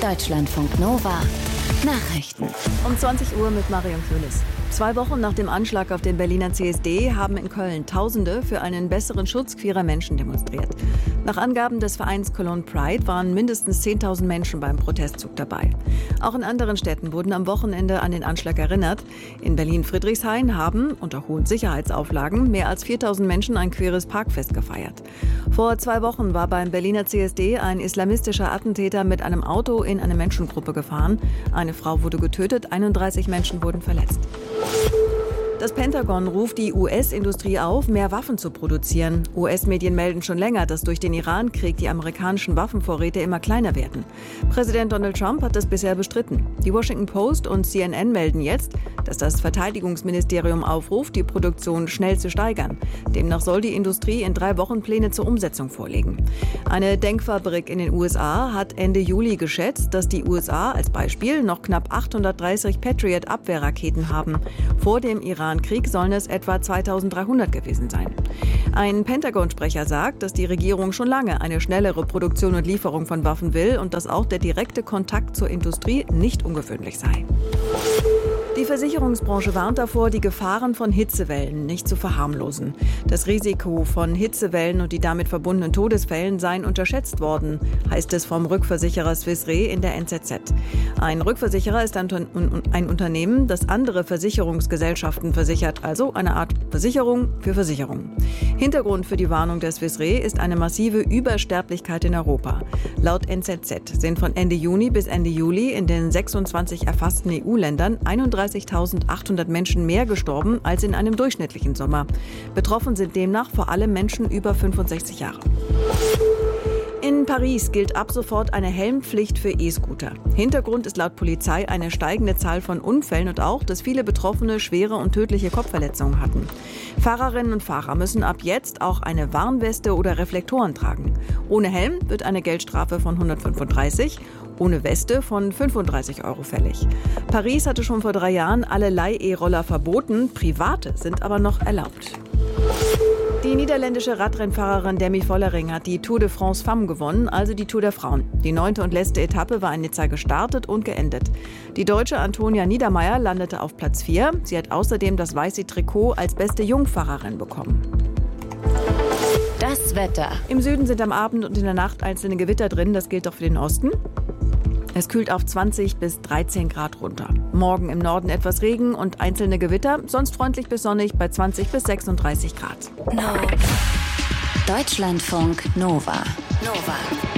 Deutschlandfunk Nova Nachrichten. Um 20 Uhr mit Marion Köhlis. 2 Wochen nach dem Anschlag auf den Berliner CSD haben in Köln Tausende für einen besseren Schutz queerer Menschen demonstriert. Nach Angaben des Vereins Cologne Pride waren mindestens 10.000 Menschen beim Protestzug dabei. Auch in anderen Städten wurden am Wochenende an den Anschlag erinnert. In Berlin-Friedrichshain haben, unter hohen Sicherheitsauflagen, mehr als 4.000 Menschen ein queeres Parkfest gefeiert. Vor 2 Wochen war beim Berliner CSD ein islamistischer Attentäter mit einem Auto in eine Menschengruppe gefahren. Eine Frau wurde getötet, 31 Menschen wurden verletzt. Das Pentagon ruft die US-Industrie auf, mehr Waffen zu produzieren. US-Medien melden schon länger, dass durch den Iran-Krieg die amerikanischen Waffenvorräte immer kleiner werden. Präsident Donald Trump hat das bisher bestritten. Die Washington Post und CNN melden jetzt, dass das Verteidigungsministerium aufruft, die Produktion schnell zu steigern. Demnach soll die Industrie in 3 Wochen Pläne zur Umsetzung vorlegen. Eine Denkfabrik in den USA hat Ende Juli geschätzt, dass die USA als Beispiel noch knapp 830 Patriot-Abwehrraketen haben. Vor dem Iran-Krieg sollen es etwa 2.300 gewesen sein. Ein Pentagon-Sprecher sagt, dass die Regierung schon lange eine schnellere Produktion und Lieferung von Waffen will und dass auch der direkte Kontakt zur Industrie nicht ungewöhnlich sei. Die Versicherungsbranche warnt davor, die Gefahren von Hitzewellen nicht zu verharmlosen. Das Risiko von Hitzewellen und die damit verbundenen Todesfällen seien unterschätzt worden, heißt es vom Rückversicherer Swiss Re in der NZZ. Ein Rückversicherer ist ein Unternehmen, das andere Versicherungsgesellschaften versichert, also eine Art Versicherung für Versicherungen. Hintergrund für die Warnung der Swiss Re ist eine massive Übersterblichkeit in Europa. Laut NZZ sind von Ende Juni bis Ende Juli in den 26 erfassten EU-Ländern 31.800 Menschen mehr gestorben als in einem durchschnittlichen Sommer. Betroffen sind demnach vor allem Menschen über 65 Jahre. In Paris gilt ab sofort eine Helmpflicht für E-Scooter. Hintergrund ist laut Polizei eine steigende Zahl von Unfällen und auch, dass viele Betroffene schwere und tödliche Kopfverletzungen hatten. Fahrerinnen und Fahrer müssen ab jetzt auch eine Warnweste oder Reflektoren tragen. Ohne Helm wird eine Geldstrafe von 135, ohne Weste von 35 € fällig. Paris hatte schon vor 3 Jahren alle Leih-E-Roller verboten, private sind aber noch erlaubt. Die niederländische Radrennfahrerin Demi Vollering hat die Tour de France Femmes gewonnen, also die Tour der Frauen. Die 9. und letzte Etappe war in Nizza gestartet und geendet. Die Deutsche Antonia Niedermeier landete auf Platz 4. Sie hat außerdem das weiße Trikot als beste Jungfahrerin bekommen. Das Wetter. Im Süden sind am Abend und in der Nacht einzelne Gewitter drin, das gilt auch für den Osten. Es kühlt auf 20 bis 13 Grad runter. Morgen im Norden etwas Regen und einzelne Gewitter, sonst freundlich bis sonnig bei 20 bis 36 Grad. Deutschlandfunk Nova.